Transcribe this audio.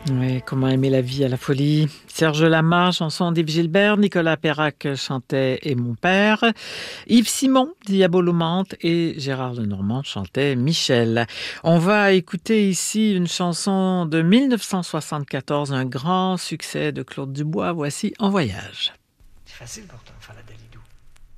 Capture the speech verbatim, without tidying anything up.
Oui, comment aimer la vie à la folie. Serge Lama, chanson d'Yves Gilbert, Nicolas Perrac chantait Et mon père, Yves Simon, Diabolomante et Gérard Lenormand chantait Michel. On va écouter ici une chanson de mille neuf cent soixante-quatorze, un grand succès de Claude Dubois. Voici En voyage. C'est facile pourtant, faire la Dalidou.